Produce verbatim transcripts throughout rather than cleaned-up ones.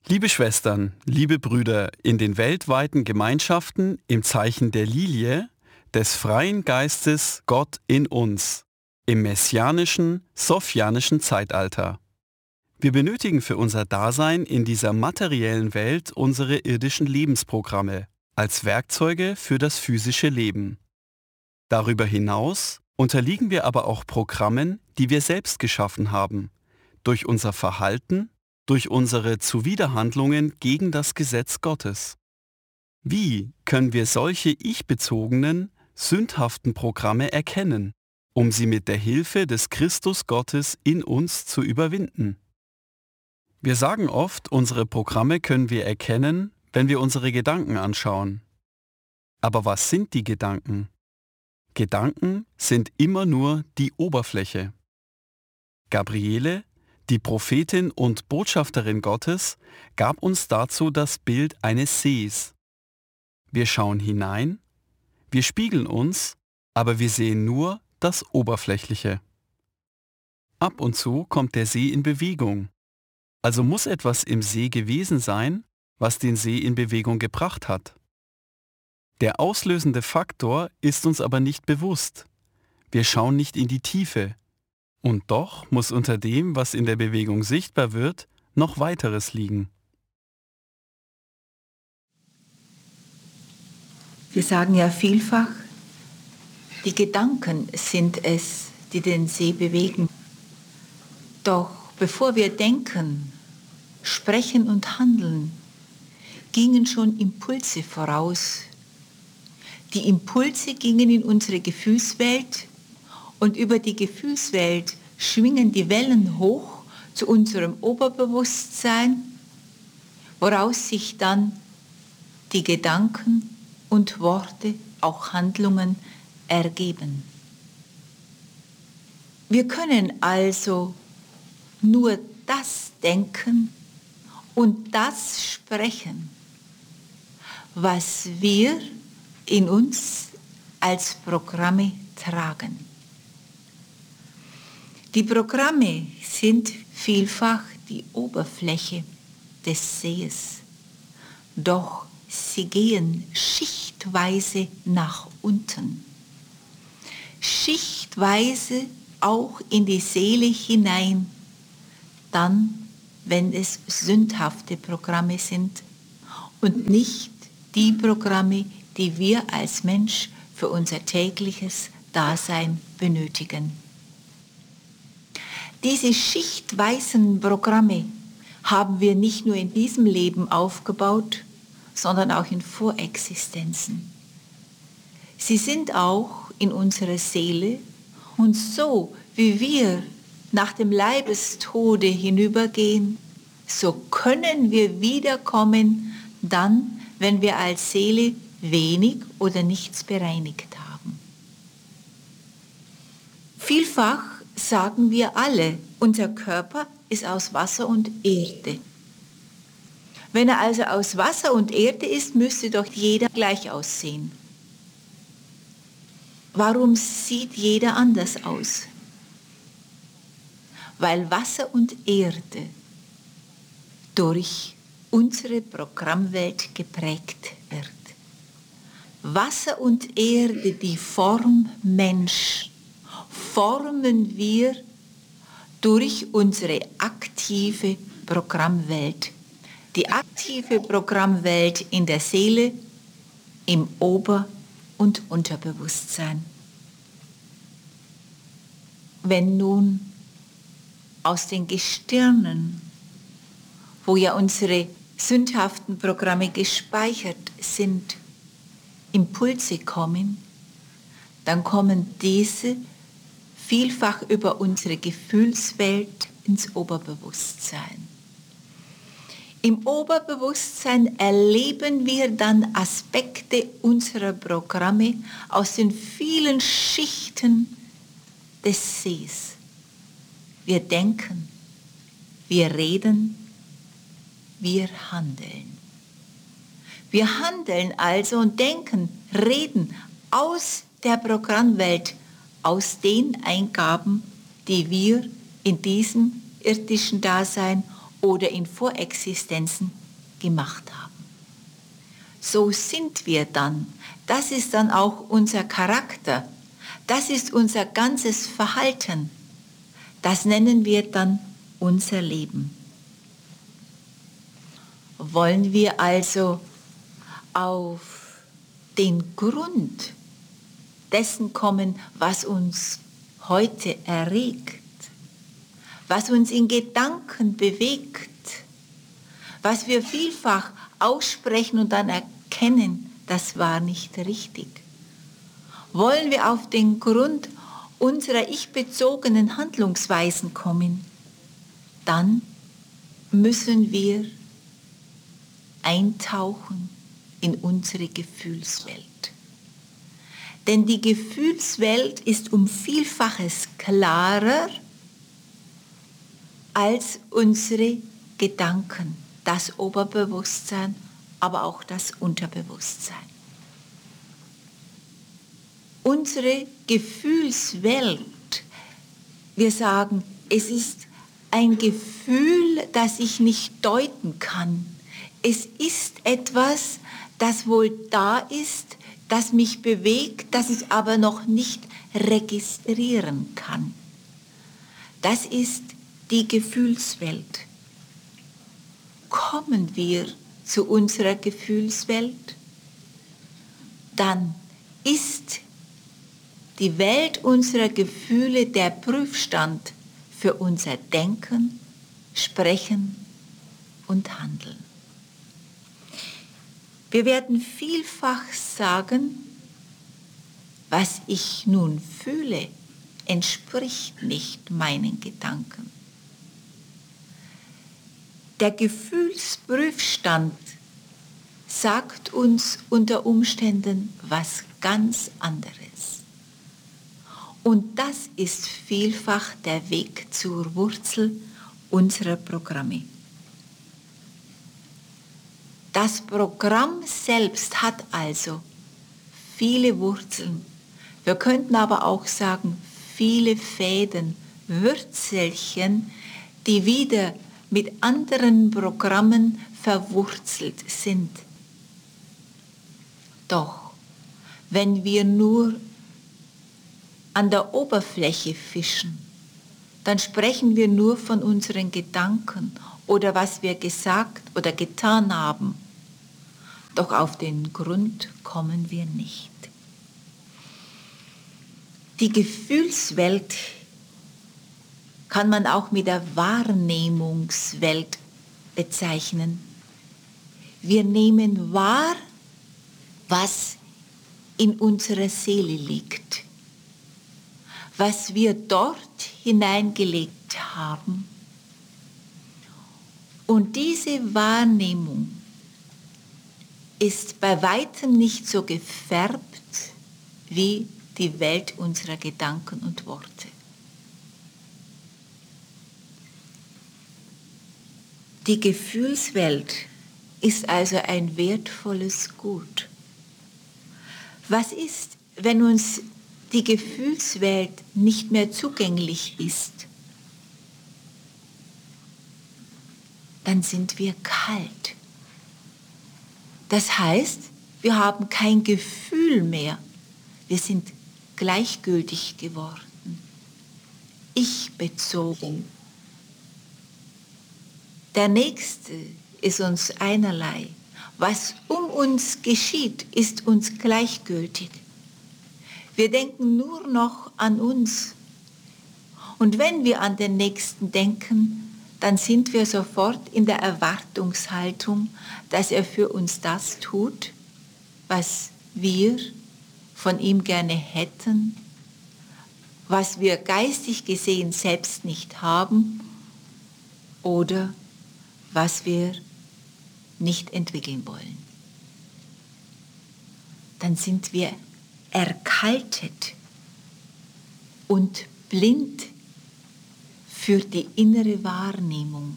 Liebe Schwestern, liebe Brüder, in den weltweiten Gemeinschaften im Zeichen der Lilie, des freien Geistes Gott in uns, im messianischen, sophianischen Zeitalter. Wir benötigen für unser Dasein in dieser materiellen Welt unsere irdischen Lebensprogramme als Werkzeuge für das physische Leben. Darüber hinaus unterliegen wir aber auch Programmen, die wir selbst geschaffen haben, durch unser Verhalten, durch unsere Zuwiderhandlungen gegen das Gesetz Gottes. Wie können wir solche ich-bezogenen, sündhaften Programme erkennen, um sie mit der Hilfe des Christus Gottes in uns zu überwinden? Wir sagen oft, unsere Programme können wir erkennen, wenn wir unsere Gedanken anschauen. Aber was sind die Gedanken? Gedanken sind immer nur die Oberfläche. Gabriele, die Prophetin und Botschafterin Gottes, gab uns dazu das Bild eines Sees. Wir schauen hinein, wir spiegeln uns, aber wir sehen nur das Oberflächliche. Ab und zu kommt der See in Bewegung. Also muss etwas im See gewesen sein, was den See in Bewegung gebracht hat. Der auslösende Faktor ist uns aber nicht bewusst. Wir schauen nicht in die Tiefe. Und doch muss unter dem, was in der Bewegung sichtbar wird, noch weiteres liegen. Wir sagen ja vielfach, die Gedanken sind es, die den See bewegen. Doch bevor wir denken, sprechen und handeln, gingen schon Impulse voraus. Die Impulse gingen in unsere Gefühlswelt und über die Gefühlswelt schwingen die Wellen hoch zu unserem Oberbewusstsein, woraus sich dann die Gedanken und Worte, auch Handlungen, ergeben. Wir können also nur das denken und das sprechen, was wir in uns als Programme tragen. Die Programme sind vielfach die Oberfläche des Sees, doch sie gehen schichtweise nach unten, schichtweise auch in die Seele hinein, dann, wenn es sündhafte Programme sind und nicht die Programme, die wir als Mensch für unser tägliches Dasein benötigen. Diese schichtweisen Programme haben wir nicht nur in diesem Leben aufgebaut, sondern auch in Vorexistenzen. Sie sind auch in unserer Seele und so wie wir nach dem Leibestode hinübergehen, so können wir wiederkommen, dann, wenn wir als Seele wenig oder nichts bereinigt haben. Vielfach sagen wir alle, unser Körper ist aus Wasser und Erde. Wenn er also aus Wasser und Erde ist, müsste doch jeder gleich aussehen. Warum sieht jeder anders aus? Weil Wasser und Erde durch unsere Programmwelt geprägt wird. Wasser und Erde, die Form Mensch, formen wir durch unsere aktive Programmwelt. Die aktive Programmwelt in der Seele, im Ober- und Unterbewusstsein. Wenn nun aus den Gestirnen, wo ja unsere sündhaften Programme gespeichert sind, Impulse kommen, dann kommen diese vielfach über unsere Gefühlswelt ins Oberbewusstsein. Im Oberbewusstsein erleben wir dann Aspekte unserer Programme aus den vielen Schichten des Sees. Wir denken, wir reden, wir handeln. Wir handeln also und denken, reden aus der Programmwelt, aus den Eingaben, die wir in diesem irdischen Dasein oder in Vorexistenzen gemacht haben. So sind wir dann. Das ist dann auch unser Charakter. Das ist unser ganzes Verhalten. Das nennen wir dann unser Leben. Wollen wir also auf den Grund dessen kommen, was uns heute erregt, was uns in Gedanken bewegt, was wir vielfach aussprechen und dann erkennen, das war nicht richtig. Wollen wir auf den Grund unserer ich-bezogenen Handlungsweisen kommen, dann müssen wir eintauchen in unsere Gefühlswelt. Denn die Gefühlswelt ist um Vielfaches klarer als unsere Gedanken, das Oberbewusstsein, aber auch das Unterbewusstsein. Unsere Gefühlswelt, wir sagen, es ist ein Gefühl, das ich nicht deuten kann. Es ist etwas, das wohl da ist, das mich bewegt, das ich aber noch nicht registrieren kann. Das ist die Gefühlswelt. Kommen wir zu unserer Gefühlswelt, dann ist die Welt unserer Gefühle der Prüfstand für unser Denken, Sprechen und Handeln. Wir werden vielfach sagen, was ich nun fühle, entspricht nicht meinen Gedanken. Der Gefühlsprüfstand sagt uns unter Umständen was ganz anderes. Und das ist vielfach der Weg zur Wurzel unserer Programme. Das Programm selbst hat also viele Wurzeln. Wir könnten aber auch sagen, viele Fäden, Würzelchen, die wieder mit anderen Programmen verwurzelt sind. Doch wenn wir nur an der Oberfläche fischen, dann sprechen wir nur von unseren Gedanken oder was wir gesagt oder getan haben. Doch auf den Grund kommen wir nicht. Die Gefühlswelt kann man auch mit der Wahrnehmungswelt bezeichnen. Wir nehmen wahr, was in unserer Seele liegt, was wir dort hineingelegt haben. Und diese Wahrnehmung ist bei weitem nicht so gefärbt wie die Welt unserer Gedanken und Worte. Die Gefühlswelt ist also ein wertvolles Gut. Was ist, wenn uns die Gefühlswelt nicht mehr zugänglich ist? Dann sind wir kalt. Das heißt, wir haben kein Gefühl mehr. Wir sind gleichgültig geworden, ich-bezogen. Der Nächste ist uns einerlei. Was um uns geschieht, ist uns gleichgültig. Wir denken nur noch an uns. Und wenn wir an den Nächsten denken, dann sind wir sofort in der Erwartungshaltung, dass er für uns das tut, was wir von ihm gerne hätten, was wir geistig gesehen selbst nicht haben oder was wir nicht entwickeln wollen. Dann sind wir erkaltet und blind für die innere Wahrnehmung.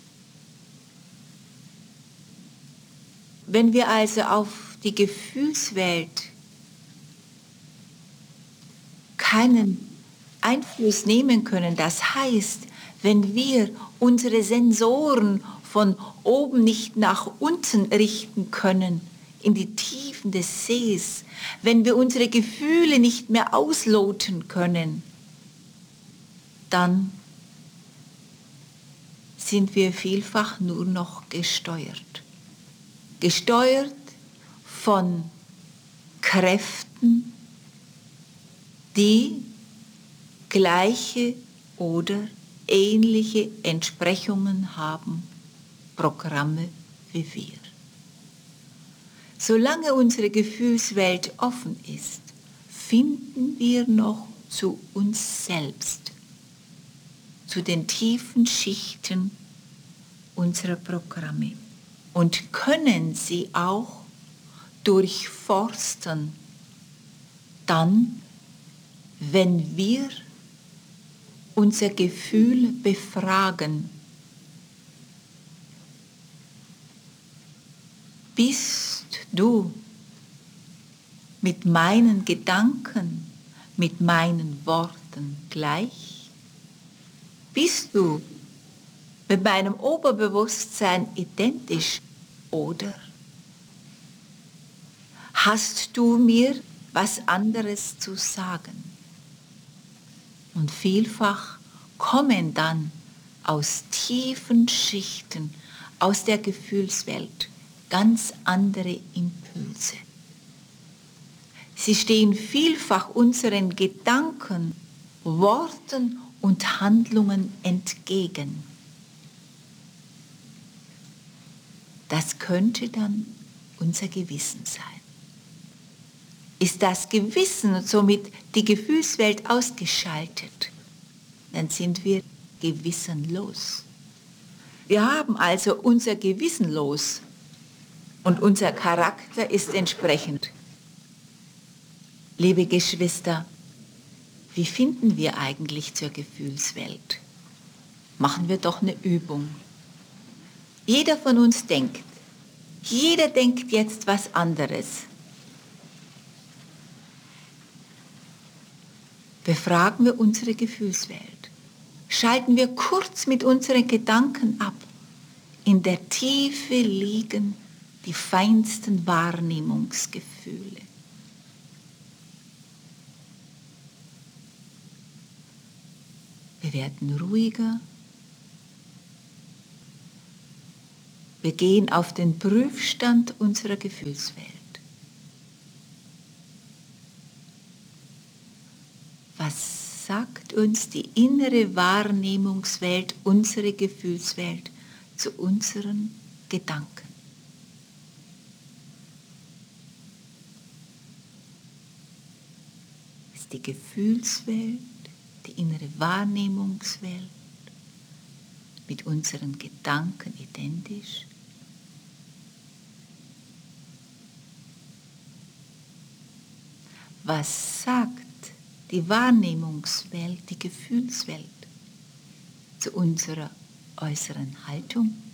Wenn wir also auf die Gefühlswelt keinen Einfluss nehmen können, das heißt, wenn wir unsere Sensoren von oben nicht nach unten richten können, in die Tiefen des Sees, wenn wir unsere Gefühle nicht mehr ausloten können, dann sind wir vielfach nur noch gesteuert. Gesteuert von Kräften, die gleiche oder ähnliche Entsprechungen haben, Programme wie wir. Solange unsere Gefühlswelt offen ist, finden wir noch zu uns selbst, zu den tiefen Schichten unserer Programme und können sie auch durchforsten, dann, wenn wir unser Gefühl befragen. Bist du mit meinen Gedanken, mit meinen Worten gleich? Bist du mit meinem Oberbewusstsein identisch oder hast du mir was anderes zu sagen? Und vielfach kommen dann aus tiefen Schichten, aus der Gefühlswelt, ganz andere Impulse. Sie stehen vielfach unseren Gedanken, Worten und Handlungen entgegen. Das könnte dann unser Gewissen sein. Ist das Gewissen und somit die Gefühlswelt ausgeschaltet, dann sind wir gewissenlos. Wir haben also unser Gewissen los und unser Charakter ist entsprechend. Liebe Geschwister, wie finden wir eigentlich zur Gefühlswelt? Machen wir doch eine Übung. Jeder von uns denkt. Jeder denkt jetzt was anderes. Befragen wir unsere Gefühlswelt. Schalten wir kurz mit unseren Gedanken ab. In der Tiefe liegen die feinsten Wahrnehmungsgefühle. Wir werden ruhiger. Wir gehen auf den Prüfstand unserer Gefühlswelt. Was sagt uns die innere Wahrnehmungswelt, unsere Gefühlswelt zu unseren Gedanken? Ist die Gefühlswelt, die innere Wahrnehmungswelt mit unseren Gedanken identisch? Was sagt die Wahrnehmungswelt, die Gefühlswelt zu unserer äußeren Haltung?